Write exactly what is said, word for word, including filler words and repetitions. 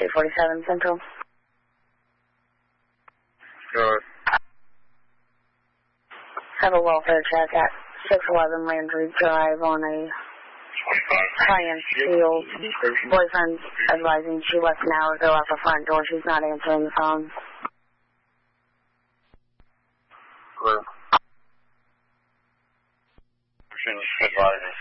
two forty-seven Central. Good. Have a welfare check at six eleven Landry Drive on a high-end field. Boyfriend's advising she left an hour ago out the front door. She's not answering the phone. Clear. Advising.